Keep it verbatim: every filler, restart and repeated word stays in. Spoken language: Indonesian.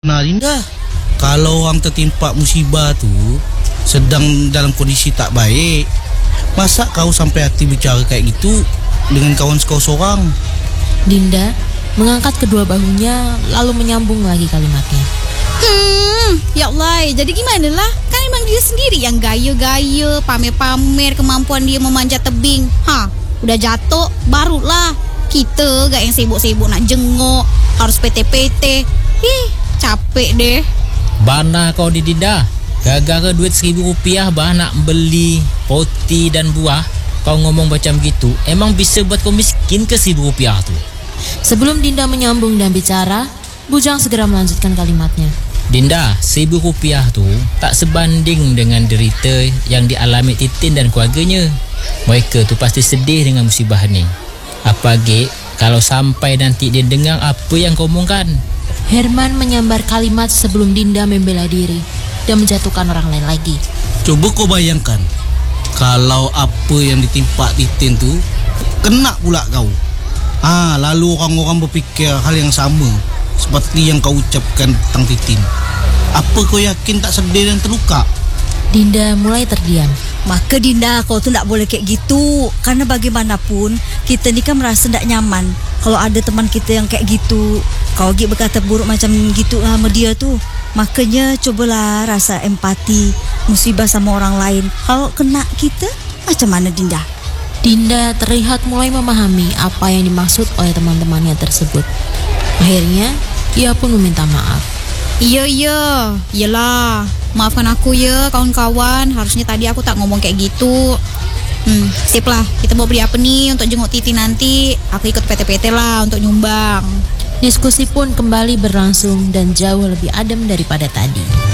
Nah Dinda, kalau orang tertimpa musibah tu sedang dalam kondisi tak baik, masa kau sampai hati bicara kayak gitu dengan kawan kau seorang? Dinda mengangkat kedua bahunya lalu menyambung lagi kalimatnya. Hmm, ya Allah, jadi gimana lah? Kan emang dia sendiri yang gaya-gaya, pamer-pamer kemampuan dia memanjat tebing. Ha, udah jatuh, barulah kita gak yang sibuk-sibuk nak jenguk, harus P T P T. Ih, capek deh. Bana kau di Dinda, gara-gara duit seribu rupiah bah nak beli roti dan buah, kau ngomong macam gitu, emang bisa buat kau miskin ke seribu rupiah tu? Sebelum Dinda menyambung dan bicara, Bujang segera melanjutkan kalimatnya. Dinda, seribu rupiah tu tak sebanding dengan derita yang dialami Titin dan keluarganya. Mereka tu pasti sedih dengan musibah ni. Apalagi kalau sampai nanti dia dengar apa yang kau omongkan. Herman menyambar kalimat sebelum Dinda membela diri dan menjatuhkan orang lain lagi. Coba kau bayangkan, kalau apa yang ditimpa Titin tu kena pula kau. Ah, lalu orang-orang berfikir hal yang sama seperti yang kau ucapkan tentang Titin. Apa kau yakin tak sedih dan terluka? Dinda mulai terdiam. Maka Dinda, kau tu tak boleh kayak gitu. Karena bagaimanapun kita ni kan merasa tak nyaman kalau ada teman kita yang kayak gitu. Kau lagi berkata buruk macam gitu sama dia tu. Makanya cobalah rasa empati musibah sama orang lain. Kalau kena kita, macam mana Dinda? Dinda terlihat mulai memahami apa yang dimaksud oleh teman-temannya tersebut. Akhirnya ia pun meminta maaf. Iya, iya, iyalah. Maafkan aku ya kawan-kawan. Harusnya tadi aku tak ngomong kayak gitu. Hmm, sip lah. Kita mau beli apa nih untuk jenguk Titi nanti? Aku ikut P T P T lah untuk nyumbang. Diskusi pun kembali berlangsung dan jauh lebih adem daripada tadi.